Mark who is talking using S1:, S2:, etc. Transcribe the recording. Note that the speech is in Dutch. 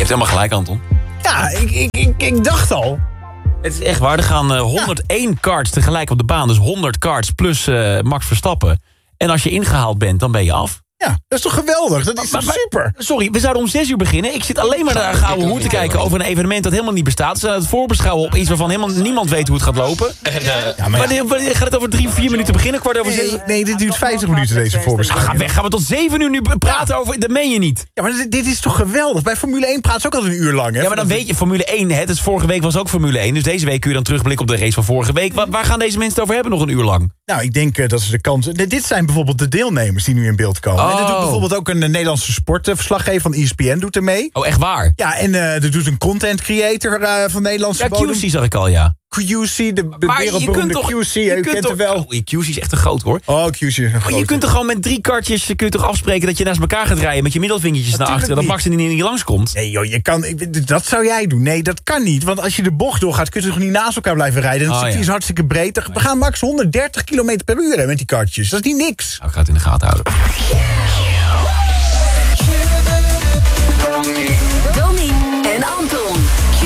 S1: heeft helemaal gelijk, Anton.
S2: Ja, ik dacht al.
S1: Het is echt waar, er gaan 101 karts tegelijk op de baan. Dus 100 karts plus Max Verstappen. En als je ingehaald bent, dan ben je af.
S2: Ja, dat is toch geweldig? Dat is toch super?
S1: Sorry, we zouden om 6 uur beginnen. Ik zit alleen maar naar een gouden hoer te kijken over een evenement dat helemaal niet bestaat. We zijn aan het voorbeschouwen op iets waarvan helemaal niemand weet hoe het gaat lopen. Wanneer gaat het over 3-4 minuten beginnen? Kwart over 6?
S2: Nee, dit duurt 50 minuten, deze voorbeschouwing.
S1: Ga weg, gaan we tot 7 uur nu praten over... Dat meen je niet.
S2: Ja, maar dit is toch geweldig? Bij Formule 1 praten ze ook altijd een uur lang, hè?
S1: Ja, maar dan weet je, Formule 1, hè, dus vorige week was ook Formule 1. Dus deze week kun je dan terugblikken op de race van vorige week. Waar gaan deze mensen het over hebben nog een uur lang?
S2: Nou, ik denk dat ze de kans... Dit zijn bijvoorbeeld de deelnemers die nu in beeld komen.
S1: Oh.
S2: En dat doet bijvoorbeeld ook een Nederlandse sportverslaggever van ESPN doet er mee.
S1: Oh, echt waar?
S2: Ja, en er doet een content creator van Nederlandse
S1: Ja,
S2: bodem.
S1: QC zag ik al, ja.
S2: QC, de
S1: Maar
S2: wereldberoemde QC, je kent er wel.
S1: Oh, QC is echt te groot, hoor.
S2: Oh, QC is een
S1: Maar
S2: grote.
S1: je kunt toch gewoon met 3 kartjes kun je toch afspreken dat je naast elkaar gaat rijden met je middelvingertjes naar achteren, dat Max er niet langskomt.
S2: Nee joh, dat zou jij doen. Nee, dat kan niet. Want als je de bocht doorgaat, kun je toch niet naast elkaar blijven rijden. En het circuit is hartstikke breed. We gaan max 130 km per uur met die kartjes. Dat is niet niks.
S1: Nou, ik ga het in de gaten houden.